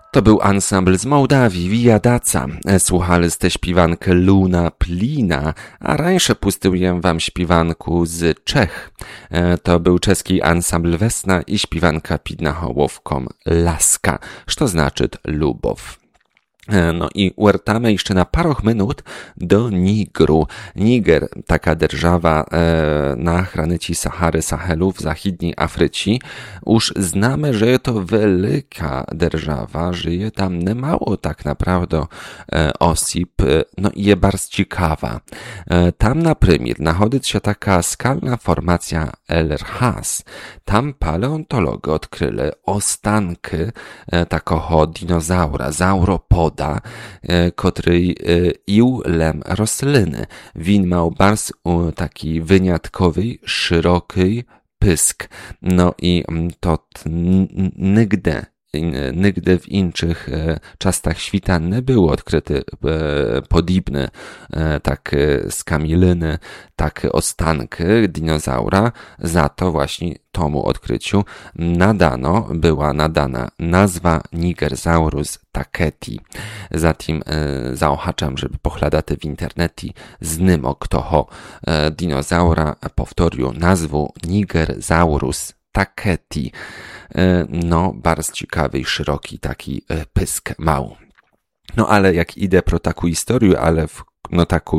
To był ansambl z Mołdawii, Via Daca. Słuchaliście śpiewankę Luna Plina, a rańsze pustyłem wam śpiewanku z Czech. To był czeski ansambl Vesna i śpiewanka pod nahołówką Laska, co znaczy lubow. No i wracamy jeszcze na paroch minut do Nigru. Niger, taka держава na granicy Sahary, Sahelu w zachodniej Afryce. Już znamy, że jest to wielka держава, żyje tam niemało tak naprawdę osób, no i jest bardzo ciekawa. Tam na przykład znajduje się taka skalna formacja El-Rhas. Tam paleontologowie odkryli ostanki takiego dinozaura, sauropoda, który ił lem rośliny. Win miał bardzo taki wyjątkowy, szeroki pysk. No i to nigdy w innych czasach świata nie było odkryte podobne tak skamiliny, takie ostanki dinozaura. Za to właśnie tomu odkryciu była nadana nazwa Nigersaurus taketi. Zatem zaochaczam, żeby pochladaty w internecie znymo kto dinozaura powtórzył nazwę Nigersaurus taketi. No, bardzo ciekawy i szeroki taki pysk mał. No ale jak idę pro taką historię, ale taką